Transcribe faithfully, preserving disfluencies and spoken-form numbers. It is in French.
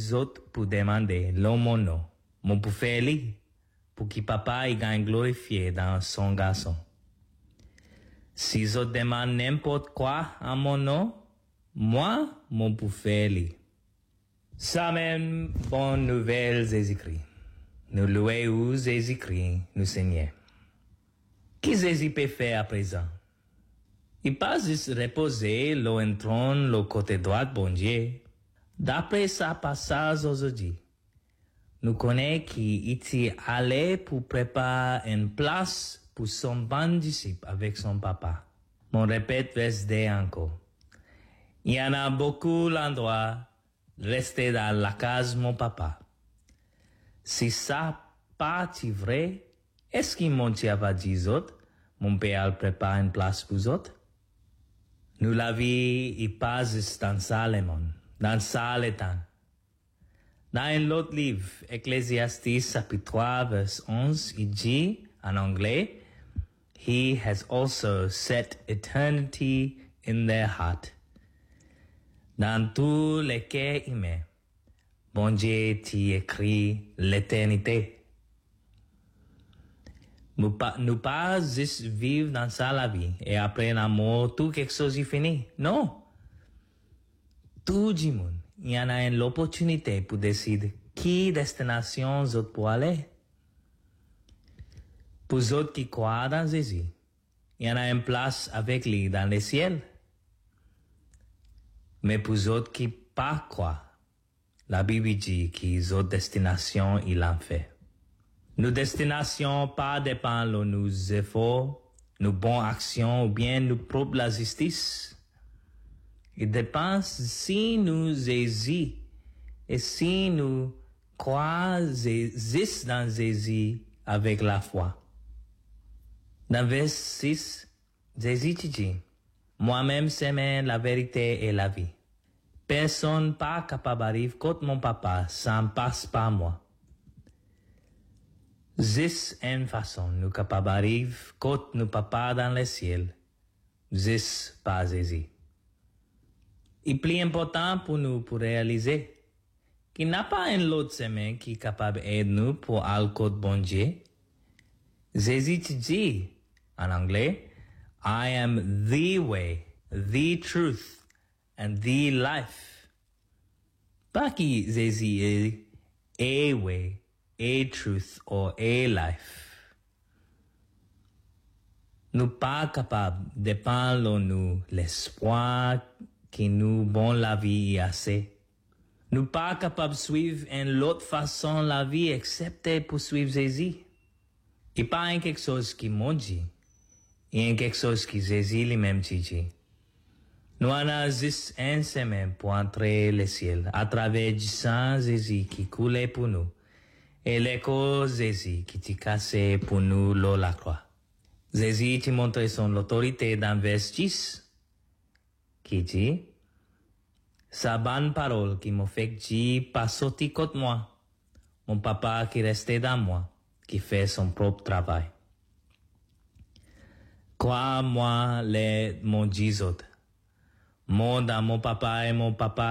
autres pour demander l'aumône, mon pour faire lui, pour que papa y gagne glorifié dans son garçon. Si les autres demandent n'importe quoi en mon nom, moi, mon pour faire lui. Ça même, bonne nouvelle, Jésus-Christ. Nous louons Jésus-Christ, nous Seigneur. Qu'est-ce que Jésus peut faire à présent? Il pas juste reposer le trône, le côté droit, bon Dieu. D'après sa passage aujourd'hui, nous connaissons qu'il était allé pour préparer une place pour son bon disciple avec son papa. Mon répète verset deux encore. Il y en a beaucoup l'endroit rester dans la case mon papa. Si ça pas vrai, est-ce qu'il monte à dix autres, mon père prépare une place pour vous autres? Nous la vie, il passe dans ça le monde, dans ça le temps. Dans un autre livre, Ecclésiastes chapitre trois, verset onze, il dit en anglais, He has also set eternity in their heart. Dans tous les cas humains, bon Dieu t'y écrit l'éternité. Nous pas, nous pas juste vivre dans ça la vie et après la mort, tout quelque chose est fini. Non. Tout le monde, il y en a une opportunité pour décider qui destination vous pour aller. Pour ceux qui croient dans Jésus, il y en a une place avec lui dans le ciel. Mais pour ceux qui pas croient, la Bible dit qu'ils ont destination il en fait. Nos destinations pas dépendent de nos efforts, nos bonnes actions ou bien nos propres la justice. Il dépend si nous hésitons et si nous croyons juste dans Jésus avec la foi. Dans verset six, Jésus dit, moi-même c'est la vérité et la vie. Personne pas capable d'arriver contre mon papa sans passe par moi. Juste une façon nous capable d'arriver contre nos papas dans le ciel, juste par Jésus. Il est plus important pour nous pour réaliser qu'il n'a pas un autre chemin qui est capable d'aider nous pour aller contre bon Dieu. Jésus dit en anglais, I am the way, the truth, and the life. Pas que Jésus est a way, a truth, or a life. Nous pas capables de dépendre de nous l'espoir qui nous bon la vie assez. Nous pas capables de suivre une autre façon la vie excepté pour suivre Jésus. Il n'y a pas quelque chose qui m'a dit. Il y a quelque chose qui Jésus lui-même dit. Nous avons juste un chemin pour entrer le ciel à travers du sang Jésus qui coulait pour nous et l'écho Jésus qui t'est cassé pour nous l'eau la croix. Jésus t'a montré son autorité dans verset dix qui dit sa bonne parole qui m'a fait dire pas sortir contre moi, mon papa qui restait dans moi, qui fait son propre travail. Crois-moi, les mon Jésus. Mon dans mon papa et mon papa